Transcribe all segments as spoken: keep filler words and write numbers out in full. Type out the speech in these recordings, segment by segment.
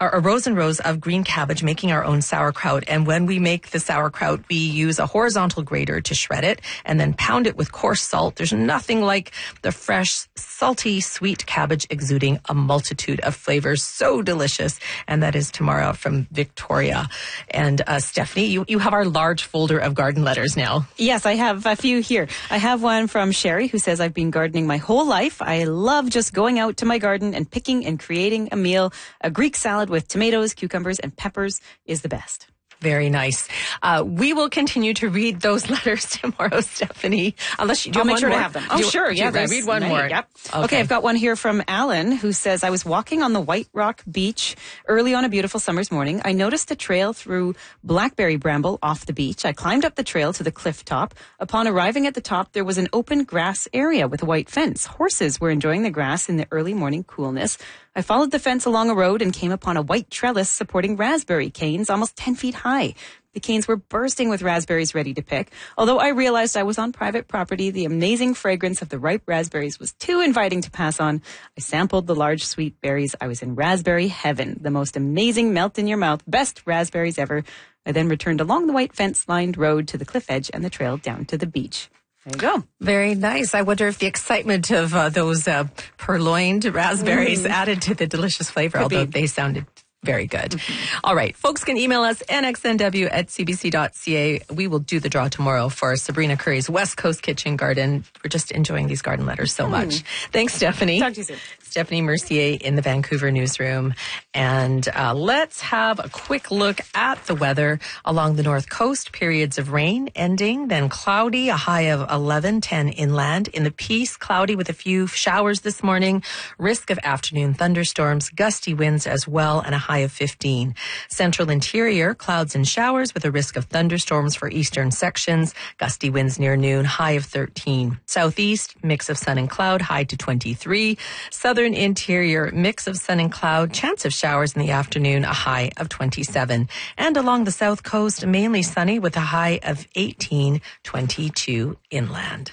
or, or rows and rows of green cabbage, making our own sauerkraut. And when we make the sauerkraut, we use a horizontal grater to shred it and then pound it with coarse salt. There's nothing like the fresh, salty, sweet cabbage exuding a multitude of flavors. So delicious. And that is tomorrow from Victoria. And uh, Stephanie, you, you have our large folder of garden letters now. Yes, I have a few here. I have one from Sherry who says, I've been gardening my whole life. I love just going out to my garden and picking and creating a meal. A Greek salad with tomatoes, cucumbers, and peppers is the best. Very nice. Uh, we will continue to read those letters tomorrow, Stephanie. Unless you do I'll make sure more? to have them. Oh, do, sure. Do Yeah, you, read one many, more. Yep. Okay. okay, I've got one here from Alan who says, I was walking on the White Rock Beach early on a beautiful summer's morning. I noticed a trail through blackberry bramble off the beach. I climbed up the trail to the cliff top. Upon arriving at the top, there was an open grass area with a white fence. Horses were enjoying the grass in the early morning coolness. I followed the fence along a road and came upon a white trellis supporting raspberry canes almost ten feet high. The canes were bursting with raspberries ready to pick. Although I realized I was on private property, the amazing fragrance of the ripe raspberries was too inviting to pass on. I sampled the large sweet berries. I was in raspberry heaven. The most amazing melt in your mouth, best raspberries ever. I then returned along the white fence-lined road to the cliff edge and the trail down to the beach. There you go. Very nice. I wonder if the excitement of uh, those uh, purloined raspberries mm. added to the delicious flavor, Could although be. They sounded very good. Mm-hmm. All right. Folks can email us n x n w at c b c dot c a. We will do the draw tomorrow for Sabrina Curry's West Coast Kitchen Garden. We're just enjoying these garden letters so much. Mm. Thanks, Stephanie. Talk to you soon. Stephanie Mercier in the Vancouver newsroom. And uh, let's have a quick look at the weather along the North Coast. Periods of rain ending, then cloudy, a high of eleven, ten inland. In the Peace, cloudy with a few showers this morning. Risk of afternoon thunderstorms, gusty winds as well, and a high of fifteen. Central interior, clouds and showers with a risk of thunderstorms for eastern sections. Gusty winds near noon, high of thirteen. Southeast, mix of sun and cloud, high to twenty-three. Southern interior, mix of sun and cloud, chance of showers in the afternoon, a high of twenty-seven. And along the south coast, mainly sunny with a high of eighteen, twenty-two inland.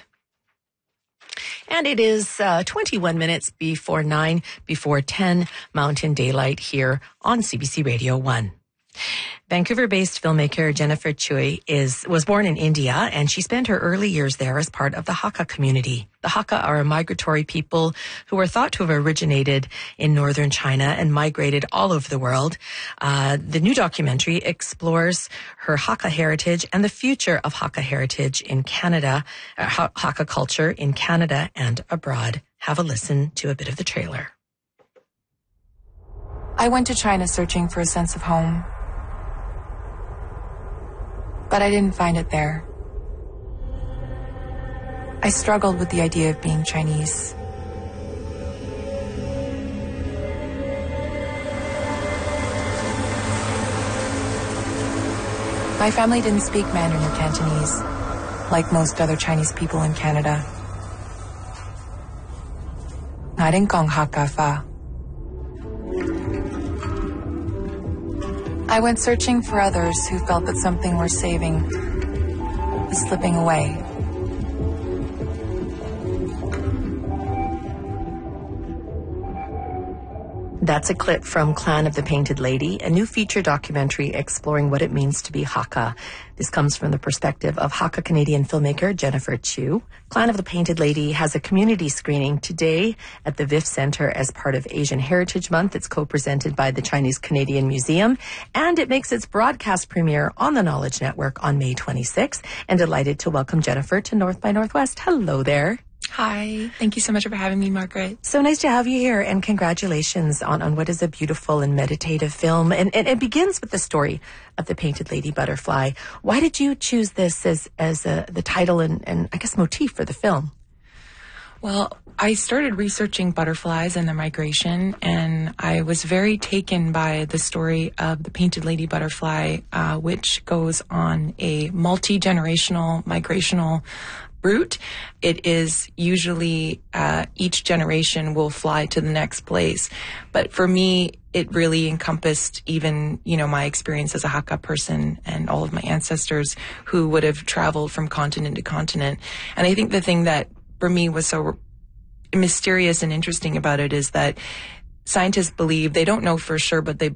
And it is uh, twenty-one minutes before nine, before ten, Mountain Daylight here on C B C Radio one. Vancouver-based filmmaker Jennifer Chui is was born in India, and she spent her early years there as part of the Hakka community. The Hakka are a migratory people who are thought to have originated in northern China and migrated all over the world. Uh, the new documentary explores her Hakka heritage and the future of Hakka heritage in Canada, uh, Hakka culture in Canada and abroad. Have a listen to a bit of the trailer. I went to China searching for a sense of home. But I didn't find it there. I struggled with the idea of being Chinese. My family didn't speak Mandarin or Cantonese, like most other Chinese people in Canada. I didn't gong Hakka fa. I went searching for others who felt that something worth saving was slipping away. That's a clip from Clan of the Painted Lady, a new feature documentary exploring what it means to be Hakka. This comes from the perspective of Hakka Canadian filmmaker Jennifer Chu. Clan of the Painted Lady has a community screening today at the V I F Center as part of Asian Heritage Month. It's co-presented by the Chinese Canadian Museum, and it makes its broadcast premiere on the Knowledge Network on May twenty-sixth. And delighted to welcome Jennifer to North by Northwest. Hello there. Hi. Thank you so much for having me, Margaret. So nice to have you here, and congratulations on, on what is a beautiful and meditative film. And, and it begins with the story of the Painted Lady Butterfly. Why did you choose this as, as a, the title and, and, I guess, motif for the film? Well, I started researching butterflies and their migration, and I was very taken by the story of the Painted Lady Butterfly, uh, which goes on a multi-generational migrational route. It is usually uh, each generation will fly to the next place. But for me, it really encompassed even, you know, my experience as a Hakka person and all of my ancestors who would have traveled from continent to continent. And I think the thing that for me was so mysterious and interesting about it is that scientists believe, they don't know for sure, but they